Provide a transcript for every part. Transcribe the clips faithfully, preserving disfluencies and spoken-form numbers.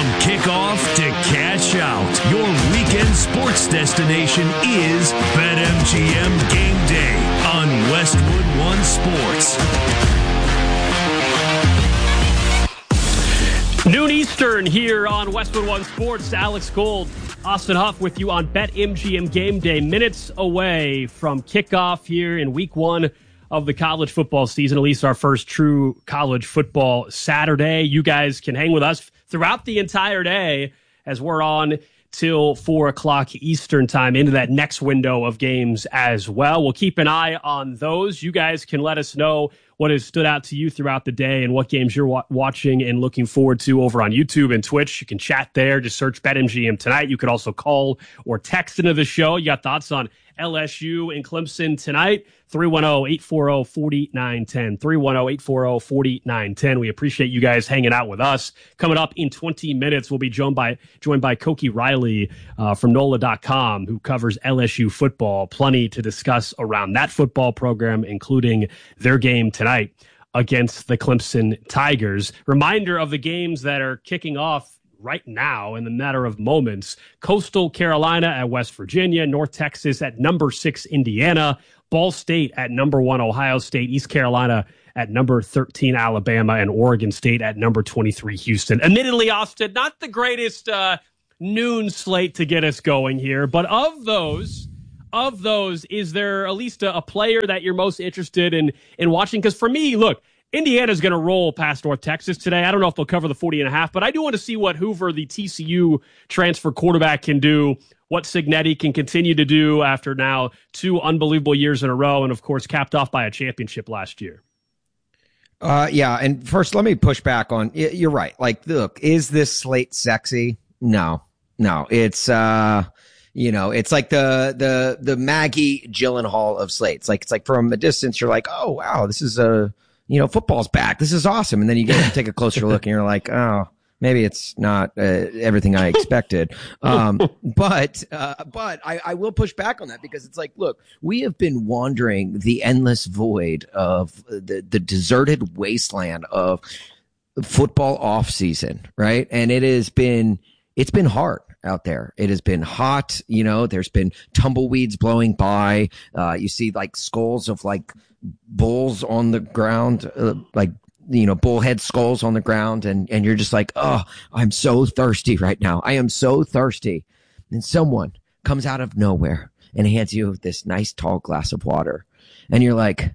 kickoff to cash out, your weekend sports destination is BetMGM Game Day on Westwood One Sports. Noon Eastern here on Westwood One Sports. Alex Gold, Austin Huff with you on BetMGM Game Day. Minutes away from kickoff here in week one of the college football season, at least our first true college football Saturday. You guys can hang with us throughout the entire day as we're on till four o'clock Eastern time into that next window of games as well. We'll keep an eye on those. You guys can let us know what has stood out to you throughout the day and what games you're wa- watching and looking forward to over on YouTube and Twitch. You can chat there. Just search BetMGM tonight. You could also call or text into the show. You got thoughts on L S U and Clemson tonight? three one zero, eight four zero, four nine one zero. three one zero, eight four zero, four nine one zero. We appreciate you guys hanging out with us. Coming up in twenty minutes, we'll be joined by joined by Koki Riley uh, from N O L A dot com, who covers L S U football. Plenty to discuss around that football program, including their game tonight against the Clemson Tigers. Reminder of the games that are kicking off right now in the matter of moments. Coastal Carolina at West Virginia, North Texas at number six Indiana, Ball State at number one Ohio State, East Carolina at number thirteen Alabama, and Oregon State at number twenty-three Houston. Admittedly, Austin, not the greatest uh, noon slate to get us going here, but of those, of those, is there at least a, a player that you're most interested in in watching? Because for me, look, Indiana's going to roll past North Texas today. I don't know if they'll cover the forty and a half, but I do want to see what Hoover, the T C U transfer quarterback, can do, what Cignetti can continue to do after now two unbelievable years in a row, and, of course, capped off by a championship last year. Uh, yeah, and first, let me push back on, you're right. Like, look, is this slate sexy? No, no. It's, uh, you know, it's like the the the Maggie Gyllenhaal of slates. Like, it's like from a distance, you're like, oh, wow, this is a, you know, football's back. This is awesome. And then you get to take a closer look and you're like, oh, maybe it's not uh, everything I expected. Um, but uh, but I, I will push back on that because it's like, look, we have been wandering the endless void of the, the deserted wasteland of football off season, right? And it has been, it's been hard out there. It has been hot. You know, there's been tumbleweeds blowing by. Uh, you see like skulls of like bulls on the ground, uh, like, you know, bullhead skulls on the ground. And, and you're just like, oh, I'm so thirsty right now. I am so thirsty. And someone comes out of nowhere and hands you this nice tall glass of water. And you're like,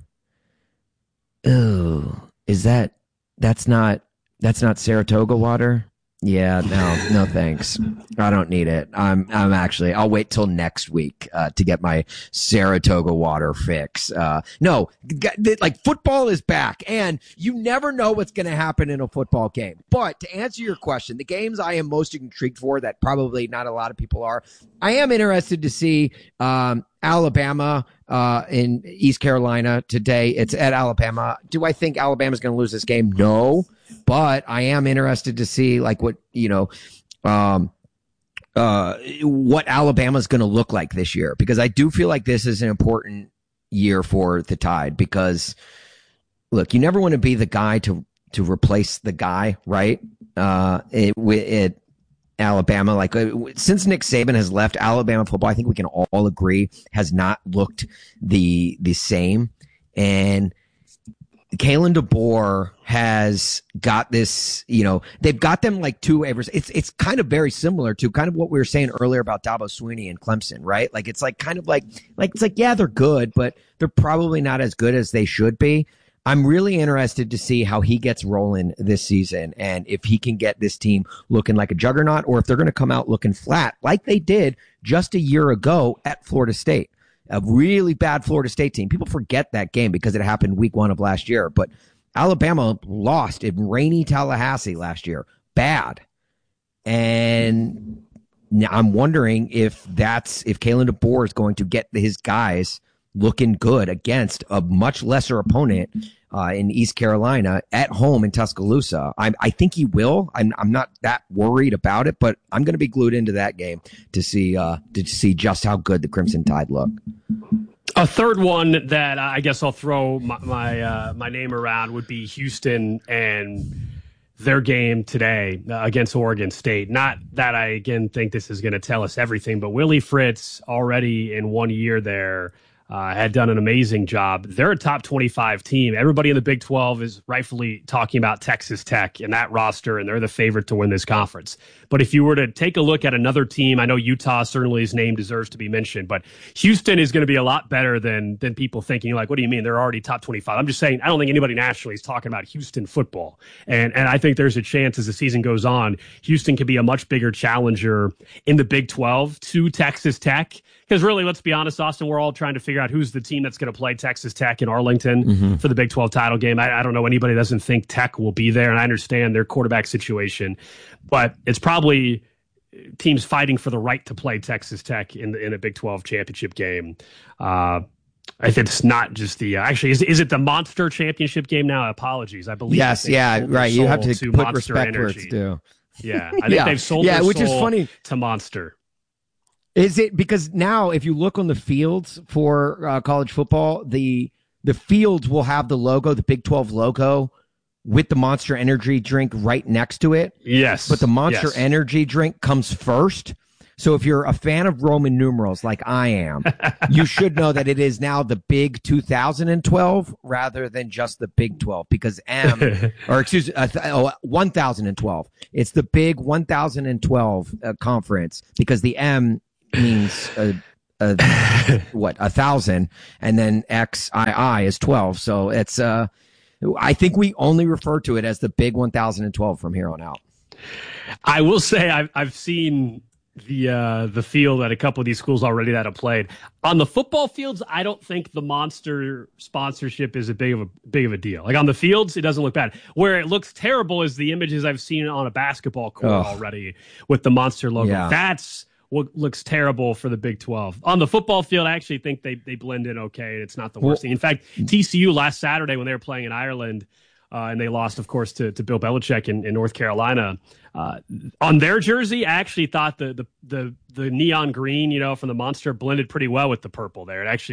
oh, is that, that's not, that's not Saratoga water? Yeah, no, no, thanks. I don't need it. I'm, I'm actually, I'll wait till next week, uh, to get my Saratoga water fix. Uh, no, like football is back and you never know what's going to happen in a football game. But to answer your question, the games I am most intrigued for that probably not a lot of people are, I am interested to see, um, Alabama, uh, in East Carolina today. It's at Alabama. Do I think Alabama's going to lose this game? No. But I am interested to see like what, you know, um, uh, what Alabama's going to look like this year, because I do feel like this is an important year for the Tide because look, you never want to be the guy to, to replace the guy, right? Uh, it, it, Alabama, like uh, since Nick Saban has left, Alabama football, I think we can all agree, has not looked the, the same. And Kalen DeBoer has got this, you know, they've got them like two waivers. It's, it's kind of very similar to kind of what we were saying earlier about Dabo Swinney and Clemson, right? Like, it's like kind of like, like, it's like, yeah, they're good, but they're probably not as good as they should be. I'm really interested to see how he gets rolling this season and if he can get this team looking like a juggernaut or if they're going to come out looking flat like they did just a year ago at Florida State. A really bad Florida State team. People forget that game because it happened week one of last year, but Alabama lost in rainy Tallahassee last year. Bad. And I'm wondering if that's, if Kalen DeBoer is going to get his guys looking good against a much lesser opponent uh, in East Carolina at home in Tuscaloosa. I, I think he will. I'm, I'm not that worried about it, but I'm going to be glued into that game to see uh, to see just how good the Crimson Tide look. A third one that I guess I'll throw my my, uh, my name around would be Houston and their game today uh, against Oregon State. Not that I, again, think this is going to tell us everything, but Willie Fritz already in one year there uh, had done an amazing job. They're a top twenty-five team. Everybody in the Big twelve is rightfully talking about Texas Tech and that roster, and they're the favorite to win this conference. But if you were to take a look at another team, I know Utah certainly his name deserves to be mentioned, but Houston is going to be a lot better than than people thinking. Like, what do you mean? They're already top twenty-five. I'm just saying, I don't think anybody nationally is talking about Houston football. And and I think there's a chance as the season goes on, Houston can be a much bigger challenger in the Big twelve to Texas Tech. Because really, let's be honest, Austin, we're all trying to figure out who's the team that's going to play Texas Tech in Arlington mm-hmm. for the Big twelve title game. I, I don't know anybody that doesn't think Tech will be there, and I understand their quarterback situation. But it's probably teams fighting for the right to play Texas Tech in in a Big twelve championship game. Uh, if it's not just the uh, actually, is is it the Monster championship game now? Apologies, I believe. Yes, yeah, right. You have to, to put Monster respect Energy. where it's due. Yeah, I think yeah. they've sold yeah, their which soul is funny to Monster. Is it because now if you look on the fields for uh, college football, the the fields will have the logo, the Big twelve logo, with the Monster Energy drink right next to it. Yes. But the Monster yes. Energy drink comes first. So if you're a fan of Roman numerals like I am, you should know that it is now the Big two thousand twelve rather than just the Big twelve, because M, or excuse me, uh, oh, one thousand twelve. It's the Big one thousand twelve uh, conference, because the M means a, a what a thousand, and then X I I is twelve. So it's uh, I think we only refer to it as the Big one thousand twelve from here on out. I will say I've I've seen the uh, the field at a couple of these schools already that have played on the football fields. I don't think the Monster sponsorship is a big of a big of a deal. Like on the fields, it doesn't look bad. Where it looks terrible is the images I've seen on a basketball court oh. already with the Monster logo. Yeah. That's what looks terrible for the Big twelve. On the football field, I actually think they they blend in okay. It's not the worst well, thing. In fact, T C U last Saturday when they were playing in Ireland, uh, and they lost, of course, to, to Bill Belichick in, in North Carolina, uh, on their jersey, I actually thought the, the the the neon green, you know, from the Monster blended pretty well with the purple there. It actually